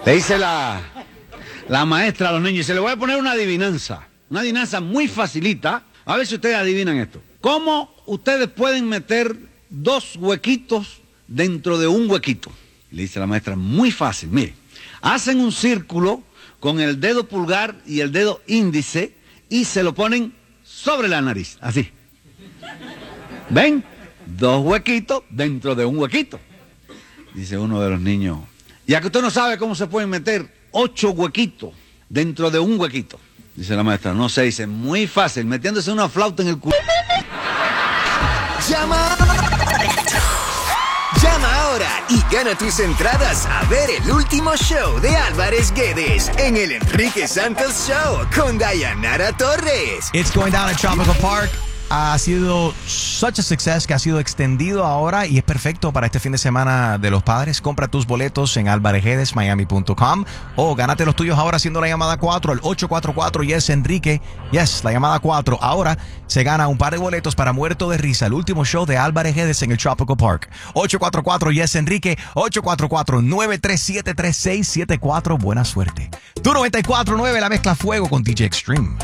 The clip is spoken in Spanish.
Le dice la maestra a los niños, y se le voy a poner una adivinanza muy facilita, a ver si ustedes adivinan esto. ¿Cómo ustedes pueden meter 2 huequitos dentro de un huequito? Le dice la maestra, muy fácil, mire, hacen un círculo con el dedo pulgar y el dedo índice y se lo ponen sobre la nariz, así. ¿Ven? 2 huequitos dentro de un huequito. Dice uno de los niños, ya que usted no sabe cómo se pueden meter 8 huequitos dentro de un huequito. Dice la maestra, no sé, dice, muy fácil, metiéndose una flauta en el culo. Llama ahora y gana tus entradas a ver el último show de Álvarez Guedes en el Enrique Santos Show con Dayanara Torres. It's going down at Tropical Park. Ha sido such a success que ha sido extendido ahora y es perfecto para este fin de semana de los padres. Compra tus boletos en alvarezguedesmiami.com o gánate los tuyos ahora haciendo la llamada 4 al 844 Enrique. Yes, la llamada 4. Ahora se gana un par de boletos para Muerto de Risa, el último show de Álvarez Guedes en el Tropical Park. 844 Enrique, 844-937-3674. Buena suerte. Tu 94.9, la mezcla fuego con DJ Extreme.